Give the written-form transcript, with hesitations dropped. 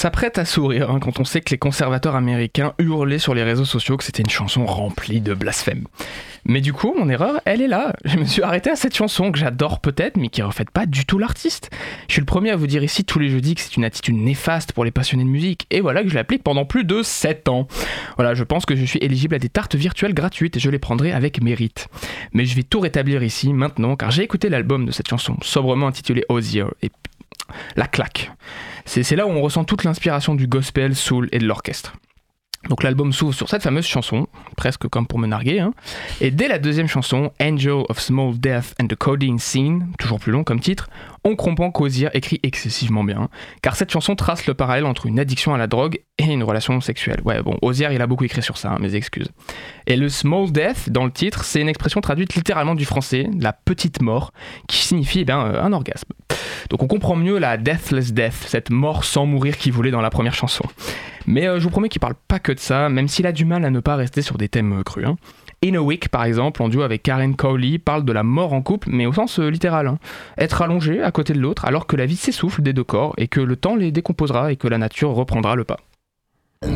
s'apprête à sourire quand on sait que les conservateurs américains hurlaient sur les réseaux sociaux que c'était une chanson remplie de blasphème. Mais du coup, mon erreur, elle est là. Je me suis arrêté à cette chanson que j'adore peut-être, mais qui ne reflète pas du tout l'artiste. Je suis le premier à vous dire ici tous les jeudis que c'est une attitude néfaste pour les passionnés de musique, et voilà que je l'applique pendant plus de 7 ans. Voilà, je pense que je suis éligible à des tartes virtuelles gratuites et je les prendrai avec mérite. Mais je vais tout rétablir ici, maintenant, car j'ai écouté l'album de cette chanson, sobrement intitulé Hozier, et la claque. C'est là où on ressent toute l'inspiration du gospel, soul et de l'orchestre. Donc l'album s'ouvre sur cette fameuse chanson, presque comme pour me narguer, et dès la deuxième chanson, Angel of Small Death and the Codeine Scene, toujours plus long comme titre, on comprend qu'Hozier écrit excessivement bien, car cette chanson trace le parallèle entre une addiction à la drogue et une relation sexuelle. Ouais bon, Hozier il a beaucoup écrit sur ça, mes excuses. Et le Small Death, dans le titre, c'est une expression traduite littéralement du français, la petite mort, qui signifie un orgasme. Donc on comprend mieux la Deathless Death, cette mort sans mourir qui voulait dans la première chanson. Mais je vous promets qu'il parle pas que de ça, même s'il a du mal à ne pas rester sur des thèmes crus. In a Week, par exemple, en duo avec Karen Cowley, parle de la mort en couple, mais au sens littéral. Être allongé à côté de l'autre alors que la vie s'essouffle des deux corps et que le temps les décomposera et que la nature reprendra le pas.